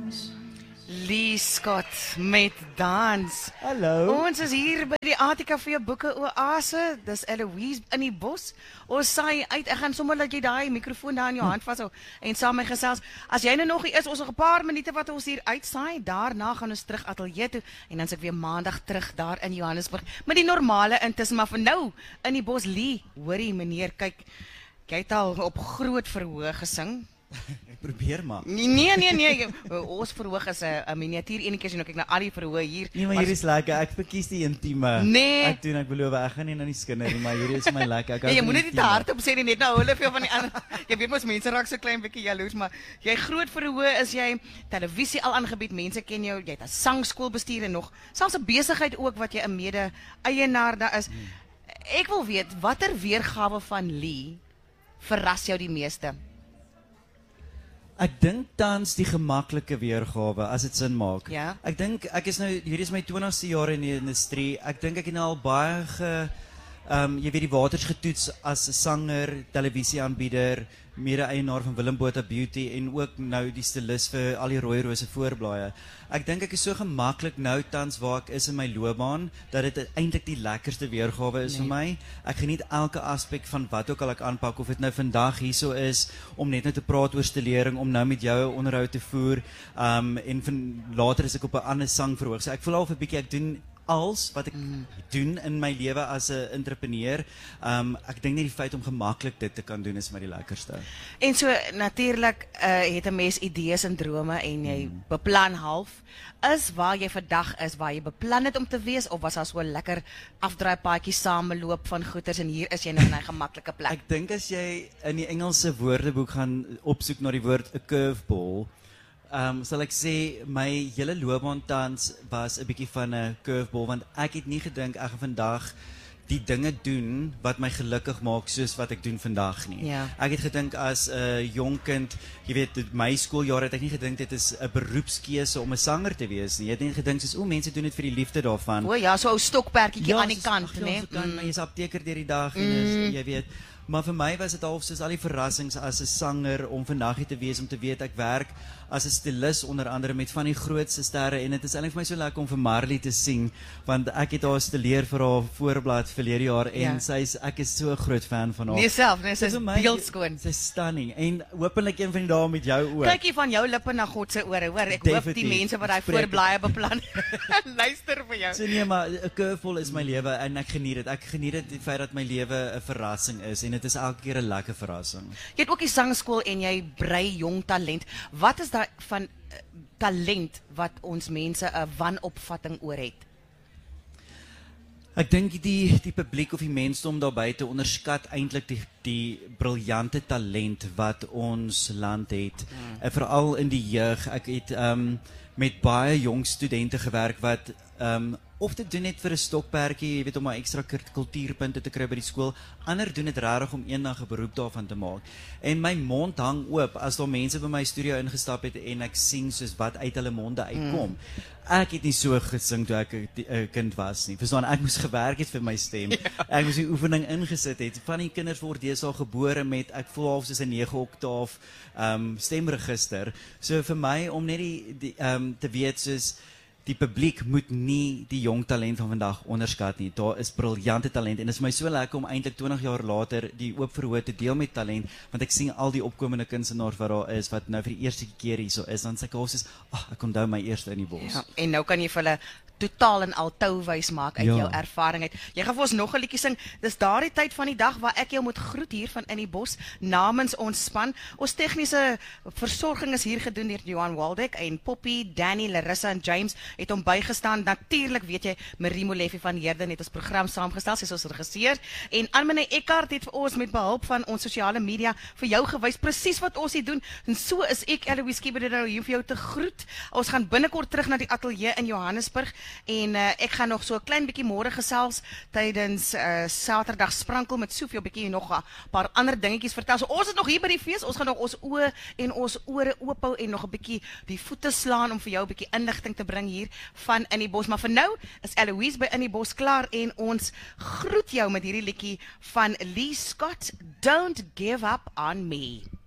Lee Scott met dans. Hallo. Ons is hier by die ATKV Boeke Oase. Dis Eloise in die bos. Ons saai uit. Ek gaan sommer dat jy daai mikrofoon daar in jou hand vashou en saam met my gesels. As jy nou nog hier is, ons nog 'n paar minute wat ons hier uitsaai. Daarna gaan ons terug ateljee toe en dan is ek weer maandag terug daar in Johannesburg met die normale intussen, maar vir nou in die bos. Lee, hoorie meneer, kyk, jy het al op groot verhoog gesing. Ek probeer maar. Nee. Ons verhoog is 'n miniatuur enetjie en ek kyk na al die verhoog hier. Nee, maar hier is lekker. Ek verkies die intieme. Nee. Ek beloof, ek gaan nie nou nie skinder nie, maar hierdie is my lekker. Ek hou Jy van moet die net nie te intieme. hard op sê nie, net nou hulle veel van die ander. Jy weet mos mense raak so klein bietjie jaloers, maar jy groot verhoog is jy, televisie al aangebied, mense ken jou, jy het 'n sangskool bestuur en nog selfs 'n besigheid ook wat jy 'n mede-eienaar daar is. Ek wil weet watter weergawe van Lee verras jou die meeste? Ek dink tans die gemaklike weergawe as dit sin maak. Ja. Ek dink ek is nou hierdie is my 20ste jaar in die industrie. Ek dink ek het nou al baie jy weet die waters getoets as 'n sanger, televisieaanbieder, mede-eienaar van Willem Botha Beauty en ook nou die stylis vir al die rooi rose voorblaaie. Ek dink ek is so gemaklik nou tans waar ek is in my loopbaan dat dit eintlik die lekkerste weergawe is vir my. Ek geniet elke aspek van wat ook al ek aanpak, of dit nou vandag hierso is om net nou te praat oor stelering, om nou met jou 'n onderhoud te voer, en van later is ek op 'n ander sangverhoog. So ek voel al 'n bietjie ek doen als wat ek doen in my lewe as 'n entrepreneur. Ek dink net die feit om gemaklik dit te kan doen is my die lekkerste. En so natuurlik het 'n mens idees en drome en jy beplan half. Is waar jy vandag is, waar jy beplan het om te wees, of was daar so 'n lekker afdraaipaadjie sameloop van goeders en hier is jy nou in 'n gemaklike plek? Ek dink as jy in die Engelse woordeboek gaan opsoek na die woord 'n curveball, sal ek sê my hele loopbaan tans was 'n bietjie van 'n curveball, want ek het nie gedink ek gaan vandag die dinge doen wat my gelukkig maak soos wat ek doen vandag nie. Ja. Ek het gedink as 'n jong kind, jy weet, my skooljare het ek nie gedink dit is 'n beroepskeuse om 'n sanger te wees nie. Jy het net gedink soos mense doen dit vir die liefde daarvan. O ja, so 'n ou stokperdjie aan die kant, né? né? Jy's apteker deur die dag en is, jy weet. Maar vir my was dit half soos al die verrassings as 'n sanger om vandag hier te wees, om te weet ek werk as 'n stylis onder andere met van die grootste sterre, en dit is eintlik vir my so lekker om vir Marley te sien, want ek het haar stileer vir haar voorblad verlede jaar en ek is so 'n groot fan van haar. Nee self, nee, sy is beeldskoon. Sy is stunning en hopelik een van die dae met jou ook. Kykie van jou lippe na God se ore, hoor. Ek hoop die mense wat daai voorblaaie beplan luister vir jou. So nee, maar 'n curveball is my lewe en ek geniet dit. Ek geniet dit die feit dat my lewe 'n verrassing is en dit is elke keer 'n lekker verrassing. Jy het ook die sangskool en jy brei jong talent. Wat is daar van talent wat ons mense 'n wanopvatting oor het? Ek dink die publiek of die mensdom daar buite onderskat eintlik die briljante talent wat ons land het. Veral in die jeug. Ek het met baie jong studente gewerk wat of dit doen net vir 'n stokperdjie, jy weet, om 'n ekstra kultuurpunte te kry by die skool. Ander doen dit regtig om eendag 'n beroep daarvan te maak. En my mond hang oop as daar mense by my studio ingestap het en ek sien soos wat uit hulle monde uitkom. Ek het nie so gesing toe ek 'n kind was nie. Verstaan, ek moes gewerk het vir my stem. Ek moes die oefening ingesit het. Van die kinders word deesdae gebore met, ek voel half soos 'n 9 oktaaf stemregister. So vir my om net te weet soos die publiek moet nie die jong talent van vandag onderskat nie. Daar is briljante talent en dit is my so lekker om eintlik 20 jaar later die oop verhoor te deel met talent, want ek sien al die opkomende kunstenaars wat daar is wat nou vir die eerste keer hierso is, dan sê ek soos, ek onthou my eerste in die bos. Ja, en nou kan jy vir hulle totaal en al touwys maak uit jou ervaring uit. Jy gaan vir ons nog 'n liedjie sing. Dis daardie tyd van die dag waar ek jou moet groet hier van in die bos namens ons span. Ons tegniese versorging is hier gedoen deur Johan Waldeck en Poppy, Danny, Larissa en James het hom bygestaan. Natuurlik weet jy, Marie Molefe van Heerden het ons program saamgestel, sy is ons regisseur, en Anne Eckart het vir ons met behulp van ons sosiale media vir jou gewys presies wat ons hier doen. En so is ek Eloise Kiebeder hier vir jou te groet. Ons gaan binnekort terug na die ateljee in Johannesburg. En ek gaan nog so 'n klein bietjie môre gesels tydens Saterdag sprankel met soveel bietjie nog 'n paar ander dingetjies vertel. So ons is nog hier by die fees. Ons gaan nog ons oë en ons ore oop hou en nog 'n bietjie die voete slaan om vir jou 'n bietjie inligting te bring hier van In die Bos. Maar vir nou is Eloise by In die Bos klaar en ons groet jou met hierdie liedjie van Lee Scott, Don't Give Up on Me.